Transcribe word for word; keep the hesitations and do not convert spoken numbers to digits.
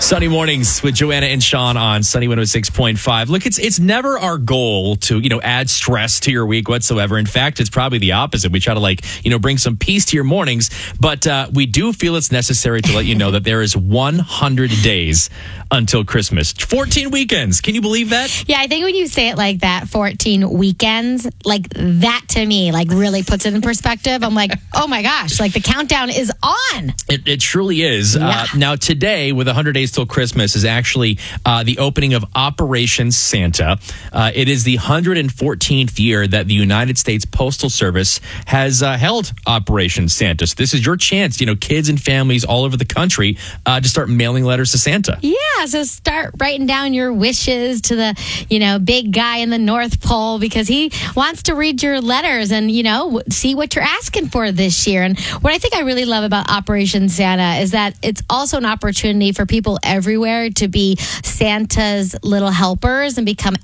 Sunny mornings with Joanna and Sean on Sunny one oh six point five. Look, it's it's never our goal to, you know, add stress to your week whatsoever. In fact, it's probably the opposite. We try to, like, you know, bring some peace to your mornings. But uh, we do feel it's necessary to let you know that there is one hundred days until Christmas. fourteen weekends. Can you believe that? Yeah, I think when you say it like that, fourteen weekends, like that to me, like really puts it in perspective. I'm like, oh my gosh, like the countdown is on. It, it truly is. Yeah. Uh, now, today, with one hundred days till Christmas, is actually uh, the opening of Operation Santa. Uh, it is the one hundred fourteenth year that the United States Postal Service has uh, held Operation Santa. So this is your chance, you know, kids and families all over the country uh, to start mailing letters to Santa. Yeah, so start writing down your wishes to the, you know, big guy in the North Pole, because he wants to read your letters and, you know, see what you're asking for this year. And what I think I really love about Operation Santa is that it's also an opportunity for people everywhere to be Santa's little helpers and become